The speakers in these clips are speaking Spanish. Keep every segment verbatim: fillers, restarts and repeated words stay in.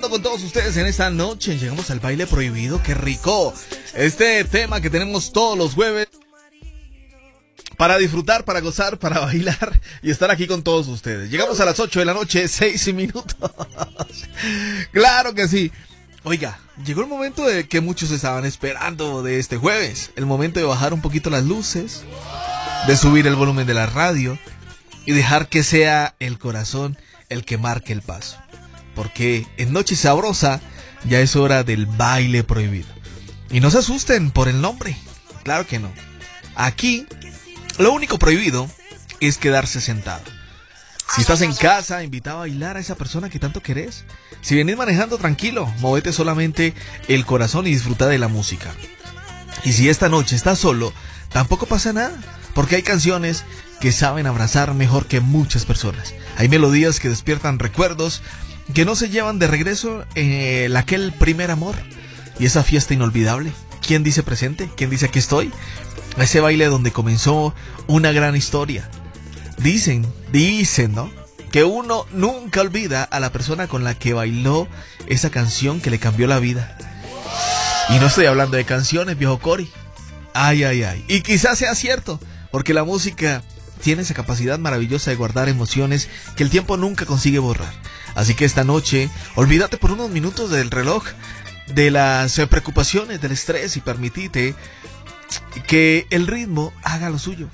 bailando con todos ustedes en esta noche. Llegamos al baile prohibido, qué rico. Este tema que tenemos todos los jueves para disfrutar, para gozar, para bailar y estar aquí con todos ustedes. Llegamos a las ocho de la noche, seis minutos. Claro que sí. Oiga, llegó el momento de que muchos estaban esperando de este jueves. El momento de bajar un poquito las luces, de subir el volumen de la radio y dejar que sea el corazón el que marque el paso. Porque en Noche Sabrosa ya es hora del baile prohibido. Y no se asusten por el nombre, claro que no. Aquí lo único prohibido es quedarse sentado. Si estás en casa, invita a bailar a esa persona que tanto querés. Si venís manejando, tranquilo, movete solamente el corazón y disfruta de la música. Y si esta noche estás solo, tampoco pasa nada, porque hay canciones que saben abrazar mejor que muchas personas. Hay melodías que despiertan recuerdos que no se llevan de regreso eh, aquel primer amor y esa fiesta inolvidable. ¿Quién dice presente? ¿Quién dice aquí estoy? Ese baile donde comenzó una gran historia. Dicen, dicen, ¿no? Que uno nunca olvida a la persona con la que bailó esa canción que le cambió la vida. Y no estoy hablando de canciones, viejo Cori. Ay, ay, ay. Y quizás sea cierto, porque la música tiene esa capacidad maravillosa de guardar emociones que el tiempo nunca consigue borrar. Así que esta noche, olvídate por unos minutos del reloj, de las preocupaciones, del estrés y permitite que el ritmo haga lo suyo.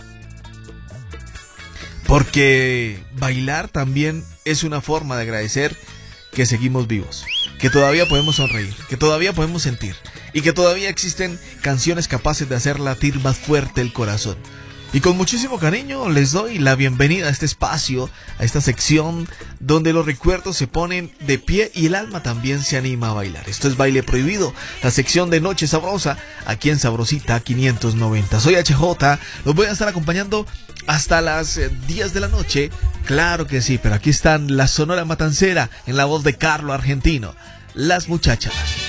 Porque bailar también es una forma de agradecer que seguimos vivos, que todavía podemos sonreír, que todavía podemos sentir y que todavía existen canciones capaces de hacer latir más fuerte el corazón. Y con muchísimo cariño les doy la bienvenida a este espacio, a esta sección donde los recuerdos se ponen de pie y el alma también se anima a bailar. Esto es Baile Prohibido, la sección de Noche Sabrosa, aquí en Sabrosita quinientos noventa. Soy H J, los voy a estar acompañando hasta las diez de la noche. Claro que sí, pero aquí están la Sonora Matancera en la voz de Carlos Argentino, Las Muchachas.